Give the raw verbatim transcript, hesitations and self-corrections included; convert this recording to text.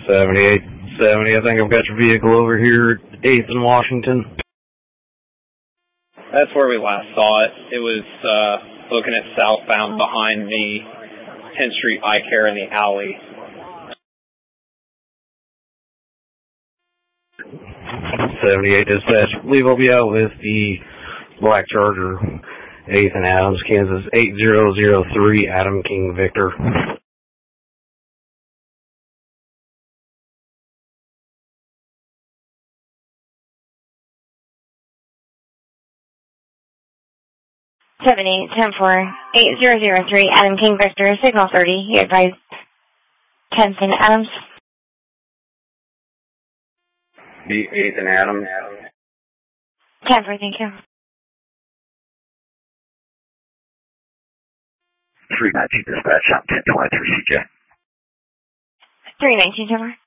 seventy-eight seventy, I think I've got your vehicle over here at eighth and Washington. That's where we last saw it. It was uh, looking at southbound behind the tenth Street Eye Care in the alley. seventy-eight dispatch. I believe I'll be out with the black Charger, eighth and Adams, Kansas, eight zero zero three, Adam King Victor. seventy-eight ten four, eight zero zero three, Adam King Victor, signal thirty, you advise tenth and Adams. The eighth and Adams. ten four, thank you. three nineteen dispatch, I'm ten twenty-three C J. three nineteen ten four.